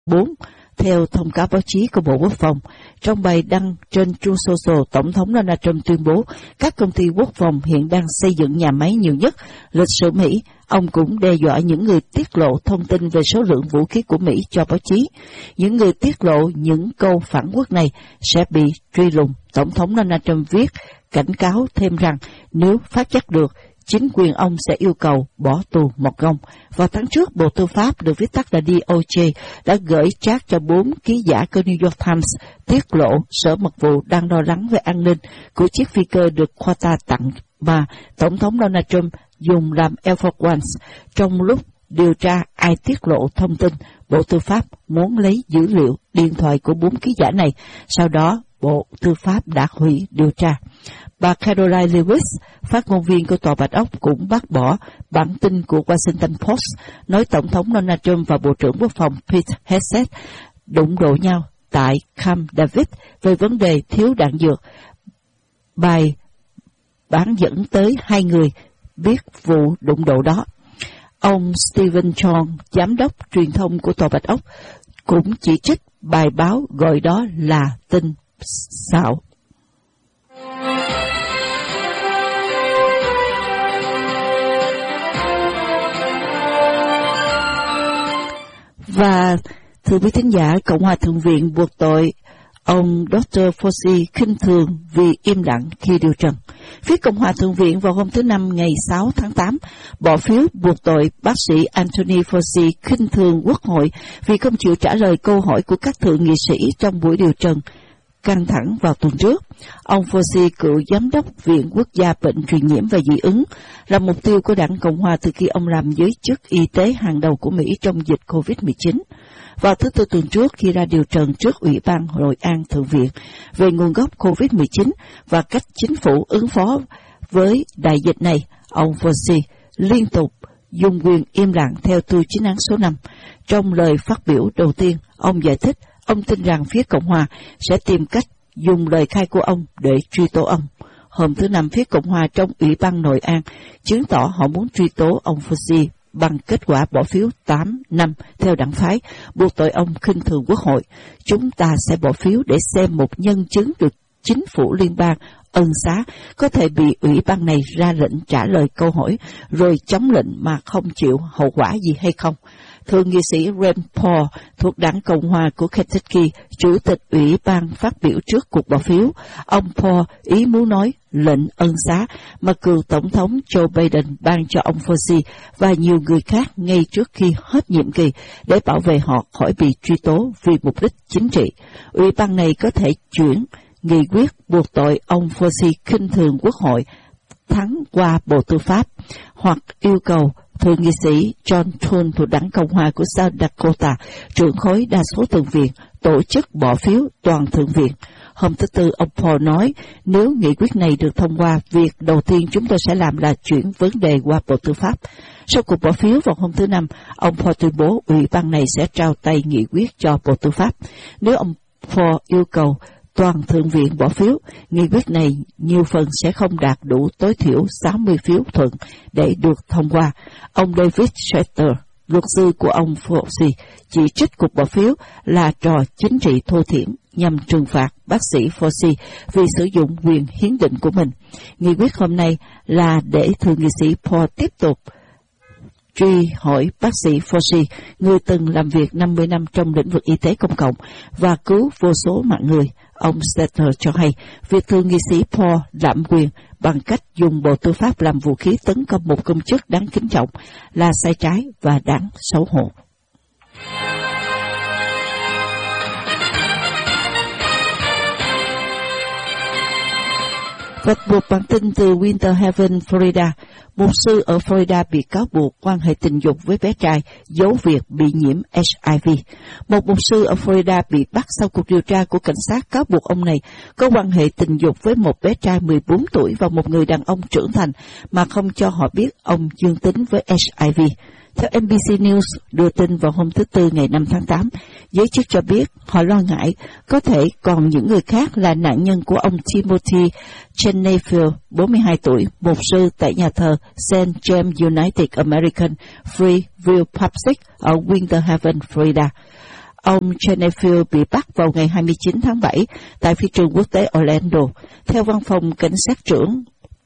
4. Theo thông cáo báo chí của Bộ Quốc phòng, trong bài đăng trên Truth Social, Tổng thống Donald Trump tuyên bố các công ty quốc phòng hiện đang xây dựng nhà máy nhiều nhất lịch sử Mỹ. Ông cũng đe dọa những người tiết lộ thông tin về số lượng vũ khí của Mỹ cho báo chí. Những người tiết lộ những câu phản quốc này sẽ bị truy lùng. Tổng thống Donald Trump viết cảnh cáo thêm rằng nếu phát giác được, chính quyền ông sẽ yêu cầu bỏ tù một gông. Vào tháng trước, Bộ Tư pháp, được viết tắt là DOJ, đã gửi chat cho 4 ký giả của New York Times tiết lộ Sở Mật vụ đang lo lắng về an ninh của chiếc phi cơ được Qatar tặng mà Tổng thống Donald Trump dùng làm Air Force One. Trong lúc điều tra ai tiết lộ thông tin, Bộ Tư pháp muốn lấy dữ liệu điện thoại của 4 ký giả này. Sau đó, Bộ Tư pháp đã hủy điều tra. Bà Caroline Lewis, phát ngôn viên của Tòa Bạch Ốc, cũng bác bỏ bản tin của Washington Post nói Tổng thống Donald Trump và Bộ trưởng Quốc phòng Pete Hegseth đụng độ nhau tại Camp David về vấn đề thiếu đạn dược. Bài bán dẫn tới 2 người biết vụ đụng độ đó. Ông Stephen Chong, giám đốc truyền thông của Tòa Bạch Ốc, cũng chỉ trích bài báo gọi đó là tin xạo. Và thưa quý thính giả, Cộng hòa Thượng viện buộc tội ông Dr. Fauci khinh thường vì im lặng khi điều trần. Phía Cộng hòa Thượng viện vào hôm thứ Năm ngày 6 tháng 8 bỏ phiếu buộc tội bác sĩ Anthony Fauci khinh thường Quốc hội vì không chịu trả lời câu hỏi của các thượng nghị sĩ trong buổi điều trần căng thẳng vào tuần trước. Ông Fauci, cựu giám đốc Viện Quốc gia Bệnh truyền nhiễm và dị ứng, là mục tiêu của đảng Cộng hòa từ khi ông làm giới chức y tế hàng đầu của Mỹ trong dịch COVID-19. Vào thứ Tư tuần trước, khi ra điều trần trước Ủy ban Hội an Thượng viện về nguồn gốc COVID-19 và cách chính phủ ứng phó với đại dịch này, ông Fauci liên tục dùng quyền im lặng theo tu chính án số 5. Trong lời phát biểu đầu tiên, ông giải thích ông tin rằng phía Cộng hòa sẽ tìm cách dùng lời khai của ông để truy tố ông. Hôm thứ Năm, phía Cộng hòa trong Ủy ban Nội an chứng tỏ họ muốn truy tố ông Fauci bằng kết quả bỏ phiếu 8-5 theo đảng phái, buộc tội ông khinh thường Quốc hội. Chúng ta sẽ bỏ phiếu để xem một nhân chứng được chính phủ liên bang ân xá có thể bị ủy ban này ra lệnh trả lời câu hỏi rồi chống lệnh mà không chịu hậu quả gì hay không. Thượng nghị sĩ Rand Paul thuộc đảng Cộng hòa của Kentucky, chủ tịch ủy ban, phát biểu trước cuộc bỏ phiếu. Ông Paul ý muốn nói lệnh ân xá mà cựu Tổng thống Joe Biden ban cho ông Fauci và nhiều người khác ngay trước khi hết nhiệm kỳ để bảo vệ họ khỏi bị truy tố vì mục đích chính trị. Ủy ban này có thể chuyển nghị quyết buộc tội ông Fauci khinh thường Quốc hội thắng qua Bộ Tư pháp, hoặc yêu cầu Thượng nghị sĩ John Thune thuộc đảng Cộng hòa của South Dakota, trưởng khối đa số thượng viện, tổ chức bỏ phiếu toàn thượng viện. Hôm thứ Tư, ông Paul nói, nếu nghị quyết này được thông qua, việc đầu tiên chúng tôi sẽ làm là chuyển vấn đề qua Bộ Tư pháp. Sau cuộc bỏ phiếu vào hôm thứ Năm, ông Paul tuyên bố ủy ban này sẽ trao tay nghị quyết cho Bộ Tư pháp. Nếu ông Paul yêu cầu toàn thượng viện bỏ phiếu, nghị quyết này nhiều phần sẽ không đạt đủ tối thiểu 60 phiếu thuận để được thông qua. Ông David Shatter, luật sư của ông Fauci, chỉ trích cuộc bỏ phiếu là trò chính trị thô thiển nhằm trừng phạt bác sĩ Fauci vì sử dụng quyền hiến định của mình. Nghị quyết hôm nay là để thượng nghị sĩ Paul tiếp tục truy hỏi bác sĩ Fauci, người từng làm việc 50 năm trong lĩnh vực y tế công cộng và cứu vô số mạng người. Ông Stetter cho hay, việc thượng nghị sĩ Paul lạm quyền bằng cách dùng Bộ Tư pháp làm vũ khí tấn công một công chức đáng kính trọng là sai trái và đáng xấu hổ. Và một bản tin từ Winter Haven, Florida. Một sư ở Florida bị cáo buộc quan hệ tình dục với bé trai, giấu việc bị nhiễm HIV. Một mục sư ở Florida bị bắt sau cuộc điều tra của cảnh sát cáo buộc ông này có quan hệ tình dục với một bé trai 14 tuổi và một người đàn ông trưởng thành mà không cho họ biết ông dương tính với HIV. Theo NBC News đưa tin vào hôm thứ Tư ngày 5 tháng 8, giới chức cho biết họ lo ngại có thể còn những người khác là nạn nhân của ông Timothy Cheneyfield, 42 tuổi, mục sư tại nhà thờ St. James United American Free Will Public ở Winter Haven, Florida. Ông Genefield bị bắt vào ngày 29 tháng 7 tại phi trường quốc tế Orlando. Theo văn phòng cảnh sát trưởng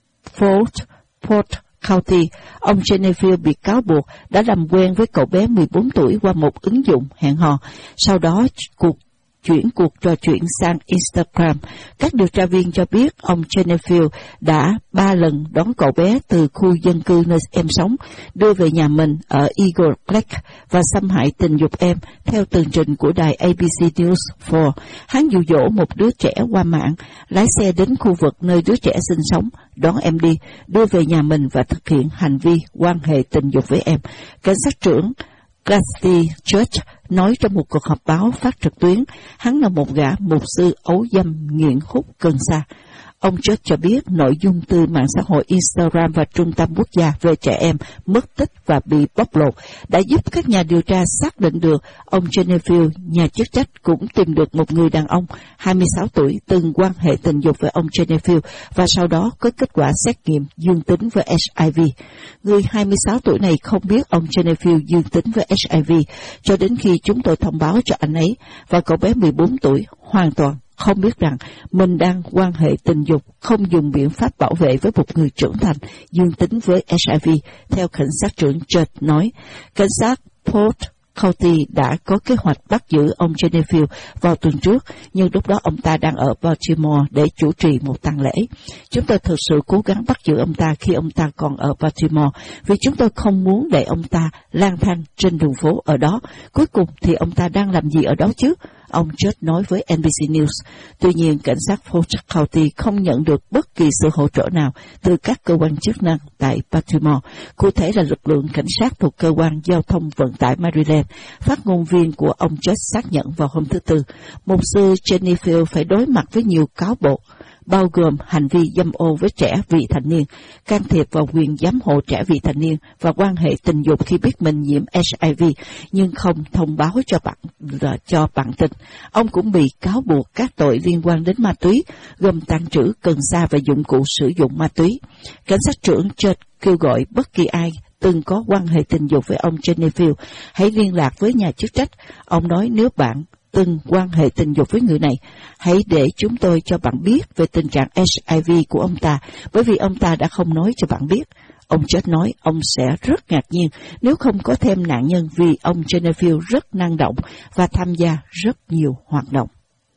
Port County, ông Genefield bị cáo buộc đã làm quen với cậu bé 14 tuổi qua một ứng dụng hẹn hò. Sau đó, chuyển cuộc trò chuyện sang Instagram. Các điều tra viên cho biết ông Genefield đã 3 lần đón cậu bé từ khu dân cư nơi em sống, đưa về nhà mình ở Eagle Lake và xâm hại tình dục em, theo tường trình của đài ABC News 4. Hắn dụ dỗ một đứa trẻ qua mạng, lái xe đến khu vực nơi đứa trẻ sinh sống, đón em đi, đưa về nhà mình và thực hiện hành vi quan hệ tình dục với em. Cảnh sát trưởng Casey Church nói trong một cuộc họp báo phát trực tuyến, hắn là một gã mục sư ấu dâm nghiện hút cần sa. Ông Church cho biết nội dung từ mạng xã hội Instagram và Trung tâm Quốc gia về trẻ em mất tích và bị bóc lột đã giúp các nhà điều tra xác định được ông Genefield, nhà chức trách, cũng tìm được một người đàn ông 26 tuổi từng quan hệ tình dục với ông Genefield và sau đó có kết quả xét nghiệm dương tính với HIV. Người 26 tuổi này không biết ông Genefield dương tính với HIV cho đến khi chúng tôi thông báo cho anh ấy, và cậu bé 14 tuổi hoàn toàn không biết rằng mình đang quan hệ tình dục không dùng biện pháp bảo vệ với một người trưởng thành dương tính với HIV, theo cảnh sát trưởng Church nói. Cảnh sát Port County đã có kế hoạch bắt giữ ông Genefield vào tuần trước, nhưng lúc đó ông ta đang ở Baltimore để chủ trì một tang lễ. Chúng tôi thực sự cố gắng bắt giữ ông ta khi ông ta còn ở Baltimore, vì chúng tôi không muốn để ông ta lang thang trên đường phố ở đó. Cuối cùng thì ông ta đang làm gì ở đó chứ? Ông Church nói với NBC News. Tuy nhiên, cảnh sát Port County không nhận được bất kỳ sự hỗ trợ nào từ các cơ quan chức năng tại Baltimore, cụ thể là lực lượng cảnh sát thuộc cơ quan giao thông vận tải Maryland. Phát ngôn viên của ông Church xác nhận vào hôm thứ Tư, mục sư Genefield phải đối mặt với nhiều cáo buộc, bao gồm hành vi dâm ô với trẻ vị thành niên, can thiệp vào quyền giám hộ trẻ vị thành niên và quan hệ tình dục khi biết mình nhiễm HIV nhưng không thông báo cho bạn tình. Ông cũng bị cáo buộc các tội liên quan đến ma túy, gồm tàng trữ cần sa và dụng cụ sử dụng ma túy. Cảnh sát trưởng Church kêu gọi bất kỳ ai từng có quan hệ tình dục với ông Genefield hãy liên lạc với nhà chức trách. Ông nói nếu bạn từng quan hệ tình dục với người này, hãy để chúng tôi cho bạn biết về tình trạng HIV của ông ta, bởi vì ông ta đã không nói cho bạn biết. Ông Church nói ông sẽ rất ngạc nhiên nếu không có thêm nạn nhân, vì ông Genefield rất năng động và tham gia rất nhiều hoạt động.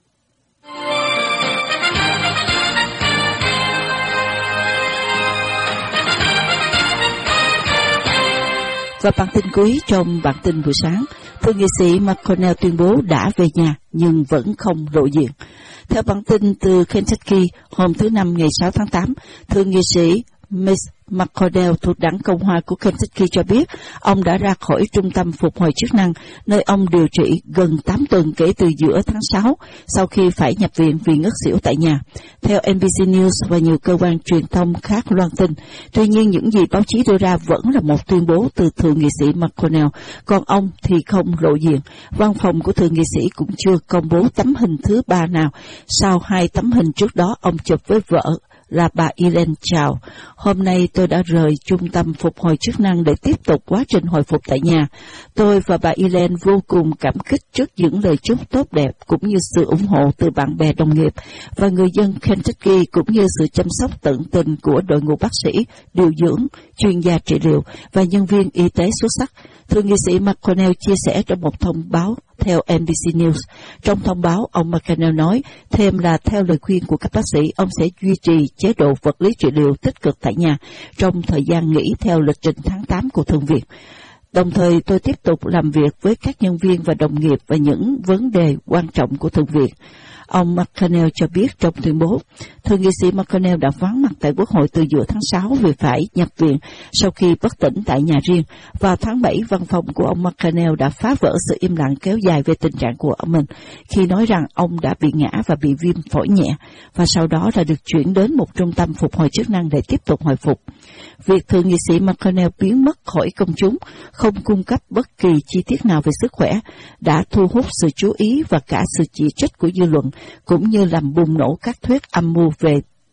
Và bản tin cuối trong bản tin buổi sáng, thượng nghị sĩ McConnell tuyên bố đã về nhà nhưng vẫn không lộ diện. Theo bản tin từ Kentucky hôm thứ Năm ngày 6 tháng 8, thượng nghị sĩ McConnell thuộc đảng Cộng hòa của Kentucky cho biết ông đã ra khỏi trung tâm phục hồi chức năng, nơi ông điều trị gần 8 tuần kể từ giữa tháng 6, sau khi phải nhập viện vì ngất xỉu tại nhà. Theo NBC News và nhiều cơ quan truyền thông khác loan tin, tuy nhiên những gì báo chí đưa ra vẫn là một tuyên bố từ thượng nghị sĩ McConnell, còn ông thì không lộ diện. Văn phòng của thượng nghị sĩ cũng chưa công bố tấm hình thứ 3 nào, sau 2 tấm hình trước đó ông chụp với vợ là bà Elaine Chao. Hôm nay tôi đã rời trung tâm phục hồi chức năng để tiếp tục quá trình hồi phục tại nhà. Tôi và bà Elaine vô cùng cảm kích trước những lời chúc tốt đẹp cũng như sự ủng hộ từ bạn bè đồng nghiệp và người dân Kentucky, cũng như sự chăm sóc tận tình của đội ngũ bác sĩ, điều dưỡng, chuyên gia trị liệu và nhân viên y tế xuất sắc, thượng nghị sĩ McConnell chia sẻ trong một thông báo theo NBC News. Trong thông báo, ông McConnell nói thêm là theo lời khuyên của các bác sĩ, ông sẽ duy trì chế độ vật lý trị liệu tích cực tại nhà trong thời gian nghỉ theo lịch trình tháng 8 của Thượng viện. Đồng thời, tôi tiếp tục làm việc với các nhân viên và đồng nghiệp về những vấn đề quan trọng của Thượng viện. Ông McConnell cho biết trong tuyên bố, thượng nghị sĩ McConnell đã vắng mặt tại Quốc hội từ giữa tháng 6 vì phải nhập viện sau khi bất tỉnh tại nhà riêng. Vào tháng 7, văn phòng của ông McConnell đã phá vỡ sự im lặng kéo dài về tình trạng của ông mình, khi nói rằng ông đã bị ngã và bị viêm phổi nhẹ, và sau đó đã được chuyển đến một trung tâm phục hồi chức năng để tiếp tục hồi phục. Việc thượng nghị sĩ McConnell biến mất khỏi công chúng, không cung cấp bất kỳ chi tiết nào về sức khỏe, đã thu hút sự chú ý và cả sự chỉ trích của dư luận, cũng như làm bùng nổ các thuyết âm mưu về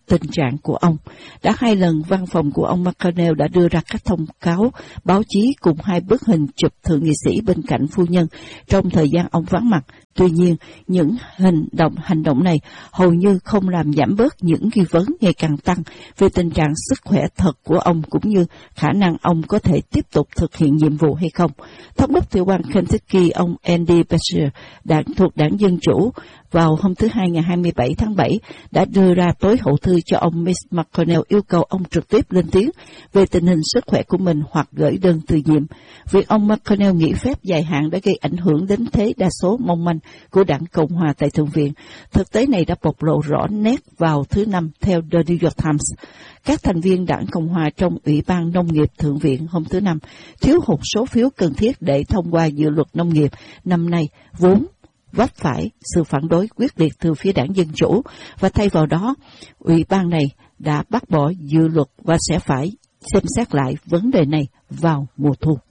tình trạng của ông. Đã 2 lần văn phòng của ông McConnell đã đưa ra các thông cáo báo chí cùng 2 bức hình chụp thượng nghị sĩ bên cạnh phu nhân trong thời gian ông vắng mặt. Tuy nhiên, những hành động này hầu như không làm giảm bớt những nghi vấn ngày càng tăng về tình trạng sức khỏe thật của ông cũng như khả năng ông có thể tiếp tục thực hiện nhiệm vụ hay không. Thống đốc tiểu bang Kentucky ông Andy Beshear, thuộc đảng Dân Chủ, vào hôm thứ Hai ngày 27 tháng 7 đã đưa ra tối hậu thư cho ông Mitch McConnell yêu cầu ông trực tiếp lên tiếng về tình hình sức khỏe của mình hoặc gửi đơn từ nhiệm. Việc ông McConnell nghỉ phép dài hạn đã gây ảnh hưởng đến thế đa số mong manh của đảng Cộng hòa tại Thượng viện. Thực tế này đã bộc lộ rõ nét vào thứ Năm theo The New York Times. Các thành viên đảng Cộng hòa trong Ủy ban Nông nghiệp Thượng viện hôm thứ Năm thiếu hụt số phiếu cần thiết để thông qua dự luật nông nghiệp năm nay, vốn vấp phải sự phản đối quyết liệt từ phía đảng Dân Chủ, và thay vào đó, Ủy ban này đã bác bỏ dự luật và sẽ phải xem xét lại vấn đề này vào mùa thu.